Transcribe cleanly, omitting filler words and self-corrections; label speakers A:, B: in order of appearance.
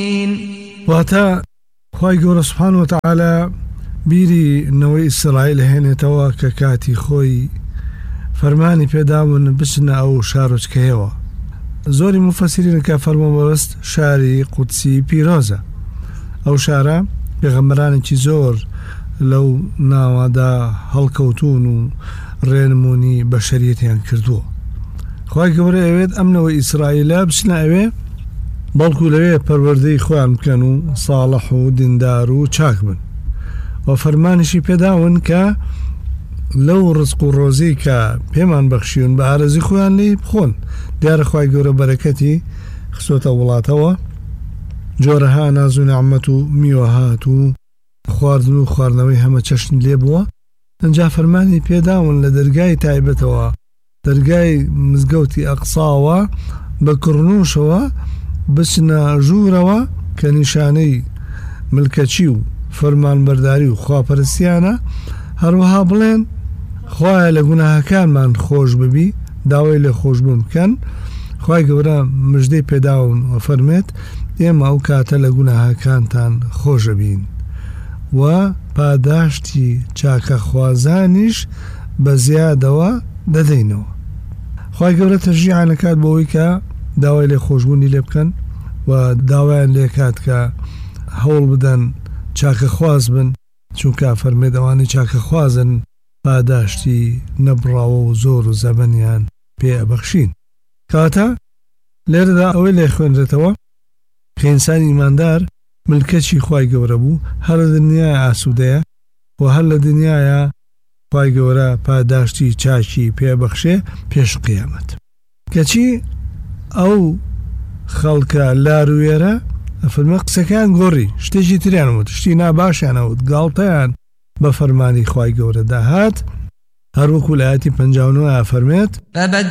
A: واتە خوای گەورە سوبحانە وتەعالە بیری نەوەی ئیسرائیل هێنێتەوە کە کاتی خۆی فەرمانی پێداون بچنە ئەو شارۆچکەیەوە. زۆری مفەسیرین کە فەرمۆ بەبەست شاری قودسی پیرۆزە. ئەو شارە پێغەمبەرانێکی زۆر لەو ناوەدا هەڵکەوتون و ڕێنمونی بەشەریەتیان کردووە. خوای گەورە ئەوێت ئەمنەوەی ئیسرائیلە بچنە ئەوێ بەڵکو لەوێ پەروەردەی خۆیان بکەن و ساڵح و دیندار و چاک بن. و فەرمانیشی پێداون کە لەو ڕزق و ڕۆزی کە پێمان بەخشیون بە ئارەزی خۆیان لێ بخۆن. دیارە خوای گەورە بەرەکەتی خسۆتە وڵاتەوە، جۆرەها ناز و نعمەت و میوەهات و خواردن و خواردنەوەی هەمە چەشن لێ بووە. ئەنجا فەرمانی پێداون لە دەرگای تایبەتەوە، دەرگای مزگەوتی ئەقساوە بە کڕنوشەوە بچنە ژوورەوە کە نیشانەی ملکەچی و فەرمانبەرداری و خواپەرستیانە، هەروەها بڵێن خوایە لە گوناهەکانمان خۆش ببی، داوای لێ خۆشبوون بکەن. خوای گەورە مژدەی پێداون و فەرمێت ئێمە ئەو کاتە لە گوناهەکانتان خۆشە بین و پاداشتی چاکە خوازانیش بە زیادەوە دەدەینەوە. خوای گەورە تەشجیعان دەکات بۆەوەی کە داوای لێ خۆشبوونی لێ بکەن و داوایان لێ کات کە هەوڵ بدەن چاکە خواز بن، چونکە فەرمێت ئەوانەی چاکە خوازن پاداشتی نەبڕاوە و زۆر و زەبەنیان پێ ئەبەخشین. کاتە لێرەدا ئەوەی لێ خوێنرێتەوە کە ئینسانی ئیماندار ملکەچی خوای گەورە بوو، هەر لە دنیای ئاسوودەیە و هەر لە دنیایە خوای گەورە پاداشتی چاکی پێبەخشێ پێش قیامەت. کەچی ئەو خەڵکە لاروێرە فەرمە قسەکان گۆڕی، شتێکی تریانەوت، شتی ناباشیانەوت، گاڵتەیان بە فەرمانی خوای گەورە داهات. هەروەکو لە ئاەتی 59 فەرمێت